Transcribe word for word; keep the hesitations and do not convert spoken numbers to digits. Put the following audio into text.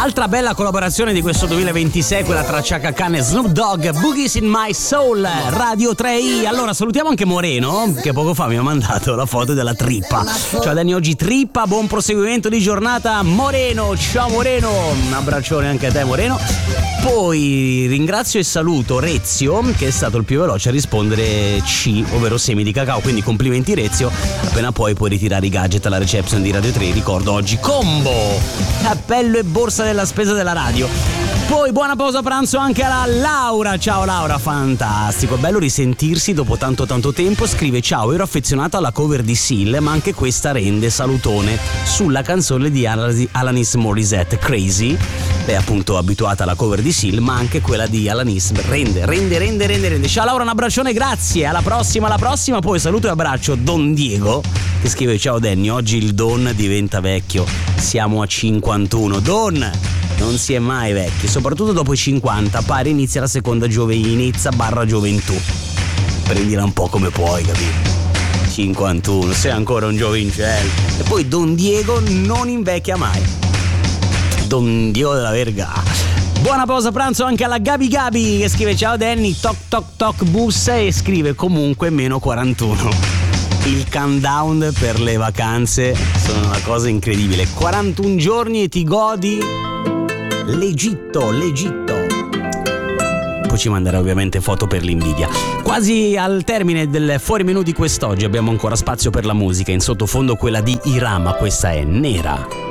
Altra bella collaborazione di questo duemilaventisei, quella tra Chaka Khan e Snoop Dogg, Boogies in My Soul, Radio tre i. Allora salutiamo anche Moreno, che poco fa mi ha mandato la foto della trippa. Ciao Danny, oggi trippa, buon proseguimento di giornata Moreno. Ciao Moreno, un abbraccione anche a te Moreno. Poi ringrazio e saluto Rezio, che è stato il più veloce a rispondere C, ovvero semi di cacao, quindi complimenti Rezio. Appena poi puoi ritirare i gadget alla reception di Radio tre. Ricordo oggi combo, cappello e borsa della spesa della radio. Poi buona pausa pranzo anche alla Laura. Ciao Laura, fantastico, bello risentirsi dopo tanto tanto tempo. Scrive: ciao, ero affezionato alla cover di Seal, ma anche questa rende, salutone, sulla canzone di Alanis Morissette, Crazy. È appunto abituata alla cover di Seal, ma anche quella di Alanis rende, rende, rende, rende, rende. Ciao Laura, un abbraccione, grazie, alla prossima, alla prossima. Poi saluto e abbraccio Don Diego, che scrive: ciao Danny, oggi il Don diventa vecchio, siamo a cinquantuno. Don non si è mai vecchi, soprattutto dopo i cinquanta, pare inizia la seconda giovinezza barra gioventù. Prendila un po' come puoi, capito? cinquantuno, sei ancora un giovincello. E poi Don Diego non invecchia mai. Don Dio della verga. Buona pausa pranzo anche alla Gabi Gabi, che scrive: ciao Danny, toc toc toc bussa, e scrive comunque meno quarantuno. Il countdown per le vacanze sono una cosa incredibile. quarantuno giorni e ti godi l'Egitto, l'Egitto. Poi ci manderà ovviamente foto per l'invidia. Quasi al termine del fuori menù di quest'oggi, abbiamo ancora spazio per la musica. In sottofondo quella di Irama, questa è Nera.